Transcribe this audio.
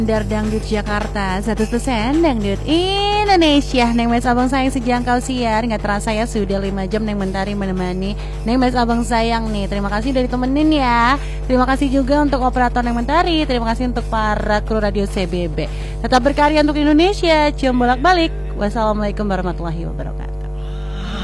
Dar Dangdut Jakarta 100% Dangdut Indonesia. Neng Mas Abang Sayang sejangkau siar. Gak terasa ya sudah 5 jam Neng Mentari menemani Neng Mas Abang Sayang nih. Terima kasih dari temenin ya. Terima kasih juga untuk operator Neng Mentari. Terima kasih untuk para kru radio CBB. Tetap berkarya untuk Indonesia. Cium bolak balik. Wassalamualaikum warahmatullahi wabarakatuh.